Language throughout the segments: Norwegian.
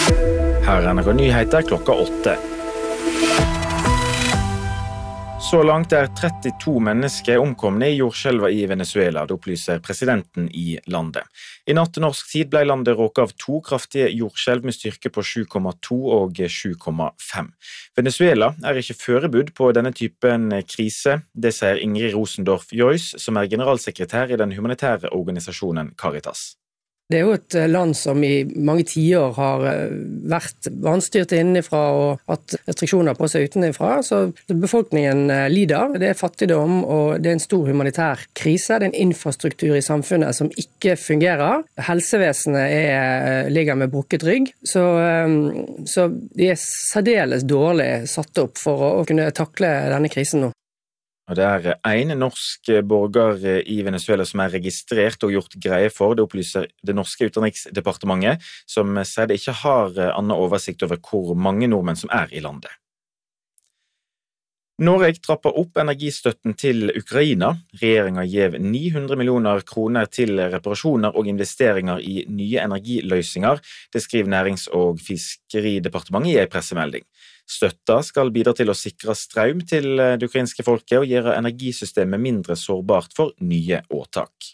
Her er noen nyheter klokka 8. Så langt 32 mennesker omkomne i jordskjelvet i Venezuela, det opplyser presidenten i landet. I natt norsk tid ble landet råket av 2 kraftige jordskjelv med styrke på 7,2 og 7,5. Venezuela er ikke forberedt på denne typen krise, det sier Ingrid Rosendorff Joyce, som er generalsekretær i den humanitære organisasjonen Caritas. Det er jo et land som i mange tiår har vært vanstyrt innenfra og hatt restriksjoner på seg utenfra, så befolkningen lider. Det er fattigdom, og det er en stor humanitær krise. Det er en infrastruktur i samfunnet som ikke fungerer. Helsevesenet ligger med brukket rygg, så de er særdeles dårlig satt opp for å kunne takle denne krisen nå. Og det er en norsk borger i Venezuela som er registrert og gjort greie for, det opplyser det norske utenriksdepartementet, som sier det ikke har annen oversikt over hvor mange nordmenn som er i landet. Norge trapper opp energistøtten til Ukraina. Regjeringen gjev 900 millioner kroner til reparasjoner og investeringer i nye energiløsninger, det skriver Nærings- og Fiskeridepartementet i en pressemelding. Støtta skal bidra til å sikre strøm til det ukrainske folket og gjøre energisystemet mindre sårbart for nye åtak.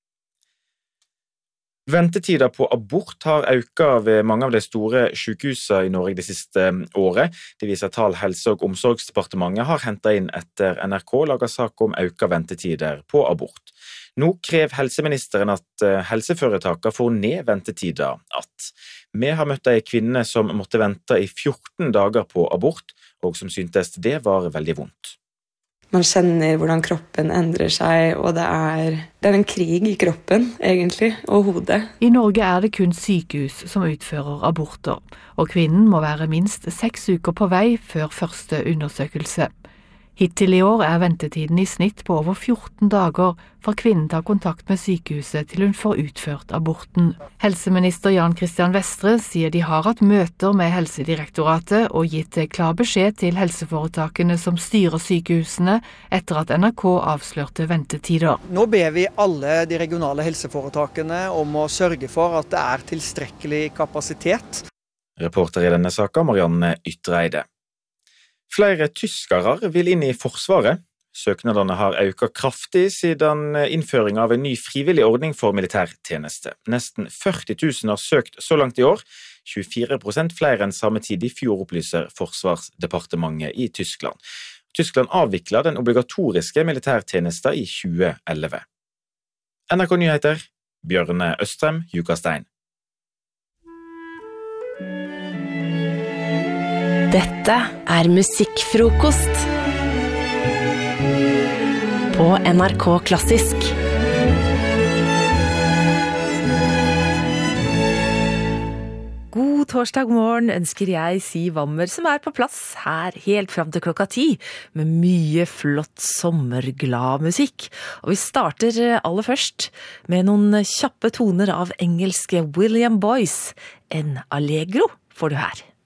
Ventetida på abort har økt ved mange av de store sykehusene i Norge det siste året. Det viser tall Helse- og omsorgsdepartementet har hentet inn etter NRK laget sak om økte ventetider på abort. Nå krever helseministeren at helseforetakene får ned ventetida att. Vi har møtt en kvinne som måtte vente i 14 dager på abort, og som syntes det var veldig vondt. Man kjenner hvordan kroppen endrer seg, og det er en krig i kroppen, egentlig, og hodet. I Norge er det kun sykehus som utfører aborter, og kvinnen må være minst 6 uker på vei før første undersøkelse. Hittil i år er ventetiden i snitt på over 14 dager fra kvinnen tar kontakt med sykehuset til hun får utført aborten. Helseminister Jan Christian Vestre sier de har hatt møter med Helsedirektoratet og gitt klar beskjed til helseforetakene som styrer sykehusene etter at NRK avslørte ventetider. Nå ber vi alle de regionale helseforetakene om å sørge for at det er tilstrekkelig kapasitet. Reporter i denne saken, Marianne Ytreide. Flere tyskere vil inn i Forsvaret. Søknadene har økt kraftig siden innføring av en ny frivillig ordning for militærtjeneste. Nesten 40 000 har søkt så langt i år, 24% flere enn samme tid i fjor, opplyser Forsvarsdepartementet i Tyskland. Tyskland avviklet den obligatoriske militærtjenesten i 2011. NRK Nyheter, Bjørne Østrem, Jukastein. Dette er musikkfrokost på NRK Klassisk. God torsdag morgen ønsker jeg Siv Wammer, som er på plass her helt fram til klokka 10, med mye flott sommerglad musikk. Og vi starter aller først med noen kjappe toner av engelske William Boyce. En allegro får du her.